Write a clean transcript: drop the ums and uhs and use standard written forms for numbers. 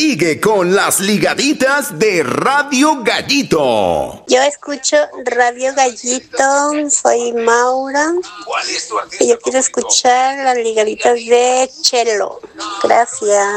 Sigue con las ligaditas de Radio Gallito. Yo escucho Radio Gallito, soy Maura. Y yo quiero escuchar las ligaditas de Chelo. Gracias.